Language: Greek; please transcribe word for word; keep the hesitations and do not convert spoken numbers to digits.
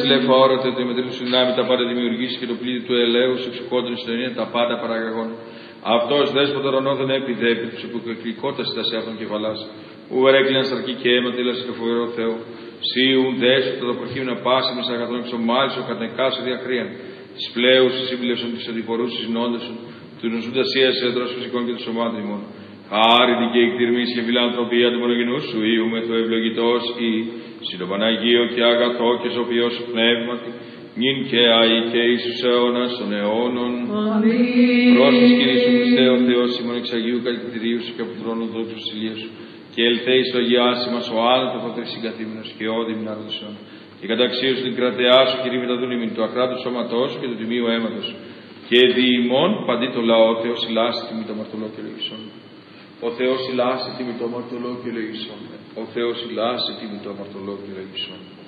βλέπω αόρατα ότι με τρίτου δυνάμει τα πάντα δημιουργήσει και το πλήθη του ελέου, εξοκόντων στην ενία τα πάντα παραγαγών. Αυτό δέσποτα ρονόθεν επιδέπει, του υποκριτικότητα σε αυτόν κεφαλά. Ούβερ έκλειναν σαρκή και αίμα τήλασε το φοβερό Θεό. Σίουν δέσποτα το προκείμενα πάση με αγαθών εξομάλισο κατεκάσου διακρίαν. Τη πλέου σύμπλευσον τη αντιπορού συνόντεσον, του νοσούντα σία έντρα φυσικών και του σωμάτιμων. Χάρητη και εκτιρμή και φιλανθρωπία του μονογενού σου Υιού με το ευλογητό ή συντοπαναγίο και αγαθό και σοφιό σου πνεύματι, νυν και αη και εις τους αιώνας των αιώνων. Αμήν. Πρόσφης Κύριε σου Χριστέ ο Θεός ημών εξ Αγίου Καλυκτηρίου σου και από τον θρόνο δόξου της ηλίας σου. Και ελθέει στο αγιάσει μας ο άνετο Πατρί συγκαθήμενος και όδη μην αρρωσιών. Και καταξίως την κρατεά σου Κύριε μεταδούν ημιν του ακράτου σώματός σου και του τιμίου αίματος. Και δι' ημών παντί το λαό ο Θεός ηλάσει τιμή το αμαρτωλό και λογισόν. Ο Θεός ηλάσει τιμή το αμαρτωλό και λογισόν. Ο Θεός ηλάσει τιμή το αμαρτωλό και λογισόν.